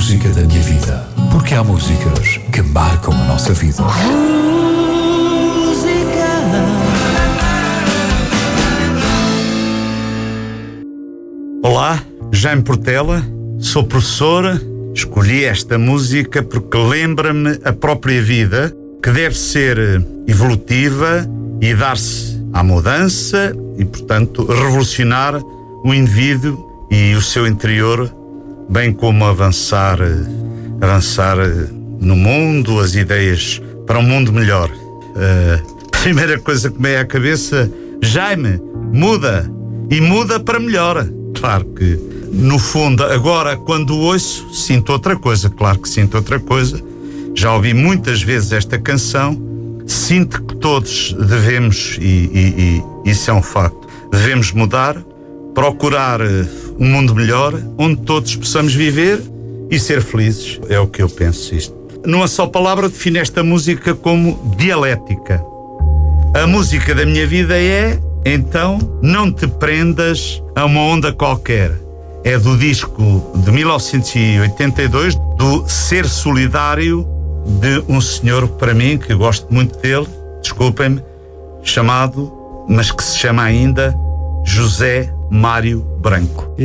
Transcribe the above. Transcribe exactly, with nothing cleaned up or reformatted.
música da minha vida, porque há músicas que marcam a nossa vida. Olá, Jaime Portela, sou professora. Escolhi esta música porque lembra-me a própria vida, que deve ser evolutiva e dar-se à mudança e, portanto, revolucionar o indivíduo e o seu interior, bem como avançar, avançar no mundo, as ideias para um mundo melhor. Uh, primeira coisa que me vem à cabeça, Jaime, muda, e muda para melhor. Claro que, no fundo, agora, quando ouço, sinto outra coisa. Claro que sinto outra coisa. Já ouvi muitas vezes esta canção. Sinto que todos devemos, e, e, e isso é um facto, devemos mudar, procurar um mundo melhor, onde todos possamos viver e ser felizes. É o que eu penso. Isto. Numa só palavra, defino esta música como dialética. A música da minha vida é... Então, Não Te Prendas a Uma Onda Qualquer. É do disco de mil novecentos e oitenta e dois, do Ser Solidário, de um senhor, para mim, que gosto muito dele, desculpem-me, chamado, mas que se chama ainda José Mário Branco.